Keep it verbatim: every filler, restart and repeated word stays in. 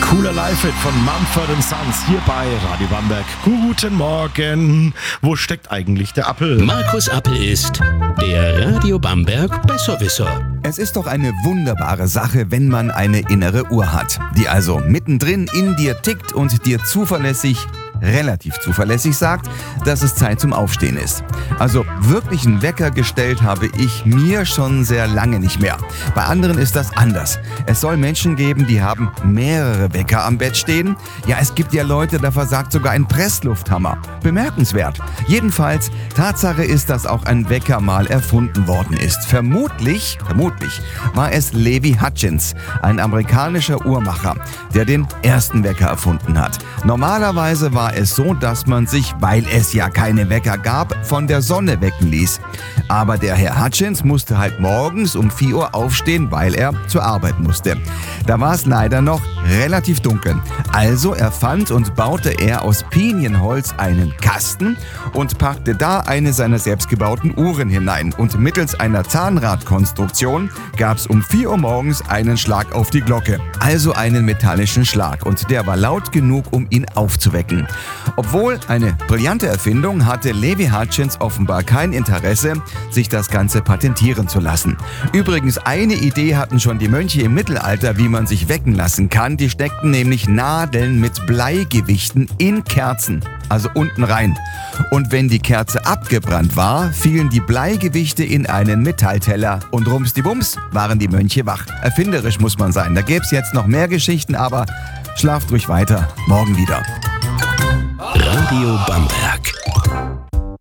Cooler Live-Hit von Mumford and Sons hier bei Radio Bamberg. Guten Morgen. Wo steckt eigentlich der Appel? Markus Appel ist der Radio Bamberg Besserwisser. Es ist doch eine wunderbare Sache, wenn man eine innere Uhr hat, die also mittendrin in dir tickt und dir zuverlässig, relativ zuverlässig sagt, dass es Zeit zum Aufstehen ist. Also wirklich einen Wecker gestellt habe ich mir schon sehr lange nicht mehr. Bei anderen ist das anders. Es soll Menschen geben, die haben mehrere Wecker am Bett stehen. Ja, es gibt ja Leute, da versagt sogar ein Presslufthammer. Bemerkenswert. Jedenfalls, Tatsache ist, dass auch ein Wecker mal erfunden worden ist. Vermutlich, vermutlich war es Levi Hutchins, ein amerikanischer Uhrmacher, der den ersten Wecker erfunden hat. Normalerweise war es so, dass man sich, weil es ja keine Wecker gab, von der Sonne wecken ließ. Aber der Herr Hutchins musste halt morgens um vier Uhr aufstehen, weil er zur Arbeit musste. Da war es leider noch relativ dunkel. Also erfand und baute er aus Pinienholz einen Kasten und packte da eine seiner selbstgebauten Uhren hinein. Und mittels einer Zahnradkonstruktion gab es um vier Uhr morgens einen Schlag auf die Glocke. Also einen metallischen Schlag. Und der war laut genug, um ihn aufzuwecken. Obwohl eine brillante Erfindung, hatte Levi Hutchins offenbar kein Interesse, sich das Ganze patentieren zu lassen. Übrigens, eine Idee hatten schon die Mönche im Mittelalter, wie man sich wecken lassen kann. Die steckten nämlich Nadeln mit Bleigewichten in Kerzen, also unten rein. Und wenn die Kerze abgebrannt war, fielen die Bleigewichte in einen Metallteller. Und rumsdibums waren die Mönche wach. Erfinderisch muss man sein. Da gäbe es jetzt noch mehr Geschichten, aber schlaft ruhig weiter. Morgen wieder. Radio Bamberg.